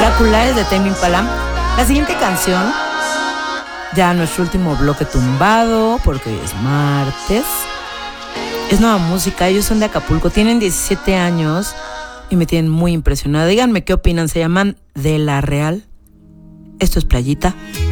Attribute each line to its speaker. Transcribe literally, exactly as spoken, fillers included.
Speaker 1: Espectaculares de Tame Impala. La siguiente canción, ya nuestro último bloque tumbado, porque hoy es martes. Es nueva música, ellos son de Acapulco, tienen diecisiete años y me tienen muy impresionada. Díganme qué opinan, se llaman De La Real. Esto es Playita.